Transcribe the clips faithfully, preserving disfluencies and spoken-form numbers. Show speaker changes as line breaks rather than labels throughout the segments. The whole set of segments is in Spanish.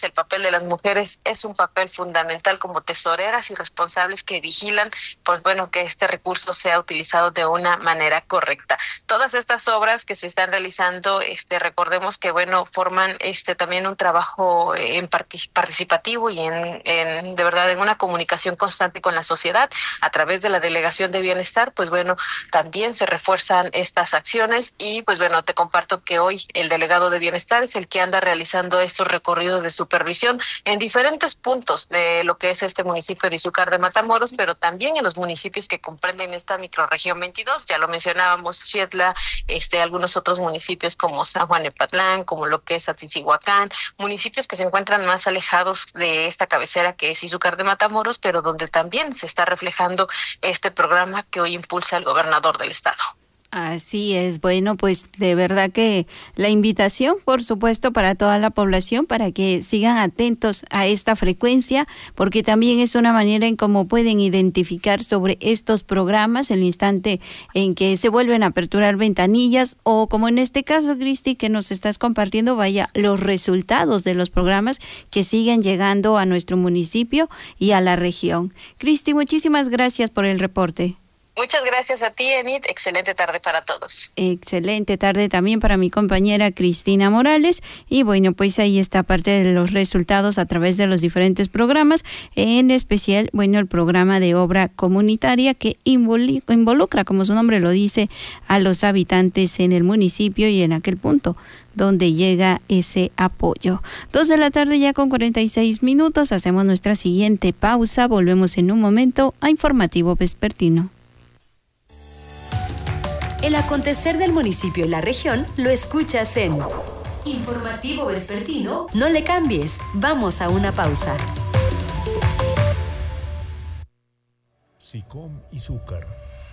el papel de las mujeres es un papel fundamental como tesoreras y responsables que vigilan, pues bueno, que este recurso sea utilizado de una manera correcta. Todas estas obras que se están realizando, este, recordemos que bueno, forman este también un trabajo en partic- participativo y en, en de verdad en una comunicación constante con la sociedad a través de la Delegación de Bienestar. Pues bueno, también se refuerzan estas acciones y pues bueno, te comparto que hoy el delegado de Bienestar es el que anda realizando estos recorridos de supervisión en diferentes puntos de lo que es este municipio de Izúcar de Matamoros, pero también en los municipios que comprenden esta microrregión veintidós. Ya lo mencionábamos, Xietla, este, algunos otros municipios como San Juan Epatlán, como lo que es Atzizihuacán, municipios que se encuentran más alejados de esta cabecera que es Izúcar de Matamoros, pero donde también se está reflejando este programa que hoy impulsa el gobernador del estado.
Así es, bueno, pues de verdad que la invitación, por supuesto, para toda la población, para que sigan atentos a esta frecuencia, porque también es una manera en cómo pueden identificar sobre estos programas el instante en que se vuelven a aperturar ventanillas o como en este caso, Cristi, que nos estás compartiendo, vaya, los resultados de los programas que siguen llegando a nuestro municipio y a la región. Cristi, muchísimas gracias por el reporte.
Muchas gracias a ti, Enid. Excelente tarde para todos.
Excelente tarde también para mi compañera Cristina Morales. Y bueno, pues ahí está parte de los resultados a través de los diferentes programas, en especial, bueno, el programa de obra comunitaria que involucra, como su nombre lo dice, a los habitantes en el municipio y en aquel punto donde llega ese apoyo. Dos de la tarde ya con cuarenta y seis minutos. Hacemos nuestra siguiente pausa. Volvemos en un momento a Informativo Vespertino.
El acontecer del municipio y la región lo escuchas en Informativo Vespertino. No le cambies, vamos a una pausa.
SICOM Izúcar.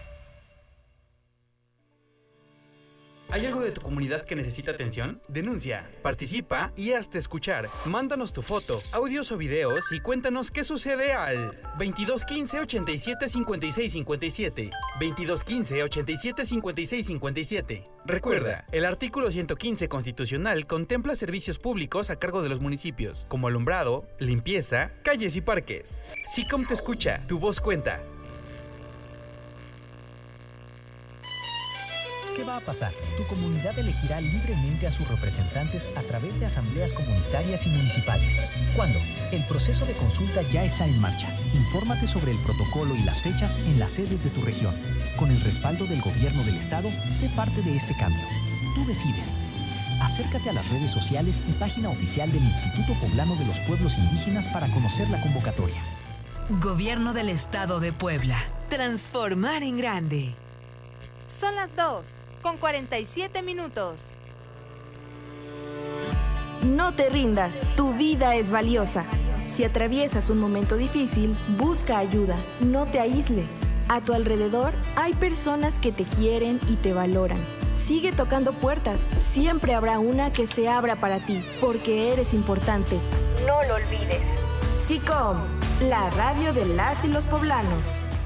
¿Hay algo de tu comunidad que necesita atención? Denuncia, participa y hazte escuchar. Mándanos tu foto, audios o videos y cuéntanos qué sucede al veintidós quince ochenta y siete cincuenta y seis cincuenta y siete. veintidós quince ochenta y siete cincuenta y seis cincuenta y siete. Recuerda, el artículo ciento quince constitucional contempla servicios públicos a cargo de los municipios, como alumbrado, limpieza, calles y parques. SICOM te escucha, tu voz cuenta.
¿Qué va a pasar? Tu comunidad elegirá libremente a sus representantes a través de asambleas comunitarias y municipales. ¿Cuándo? El proceso de consulta ya está en marcha. Infórmate sobre el protocolo y las fechas en las sedes de tu región. Con el respaldo del gobierno del estado, sé parte de este cambio. Tú decides. Acércate a las redes sociales y página oficial del Instituto Poblano de los Pueblos Indígenas para conocer la convocatoria.
Gobierno del Estado de Puebla. Transformar en grande.
Son las dos, con cuarenta y siete minutos.
No te rindas, tu vida es valiosa. Si atraviesas un momento difícil, busca ayuda, no te aísles. A tu alrededor hay personas que te quieren y te valoran. Sigue tocando puertas, siempre habrá una que se abra para ti, porque eres importante. No lo olvides. SICOM, la radio de las y los poblanos.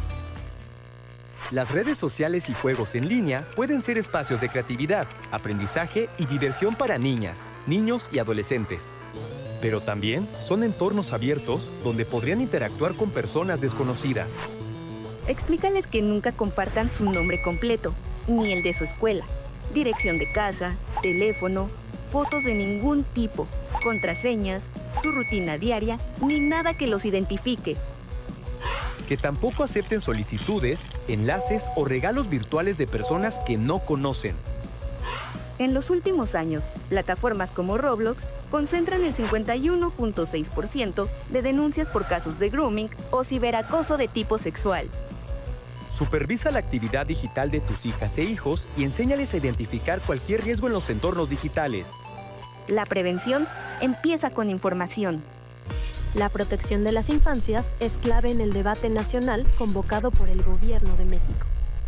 Las redes sociales y juegos en línea pueden ser espacios de creatividad, aprendizaje y diversión para niñas, niños y adolescentes. Pero también son entornos abiertos donde podrían interactuar con personas desconocidas.
Explícales que nunca compartan su nombre completo, ni el de su escuela, dirección de casa, teléfono, fotos de ningún tipo, contraseñas, su rutina diaria, ni nada que los identifique.
Que tampoco acepten solicitudes, enlaces o regalos virtuales de personas que no conocen.
En los últimos años, plataformas como Roblox concentran el cincuenta y uno punto seis por ciento de denuncias por casos de grooming o ciberacoso de tipo sexual.
Supervisa la actividad digital de tus hijas e hijos y enséñales a identificar cualquier riesgo en los entornos digitales.
La prevención empieza con información.
La protección de las infancias es clave en el debate nacional convocado por el Gobierno de México.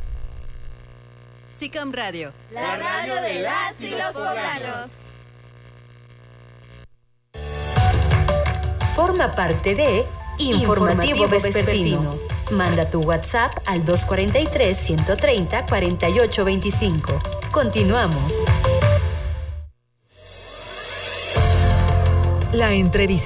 SICOM Radio,
la radio de las y los poblanos.
Forma parte de Informativo Vespertino. Manda tu WhatsApp al dos cuatro tres, uno tres cero, cuatro ocho dos cinco. Continuamos.
La entrevista.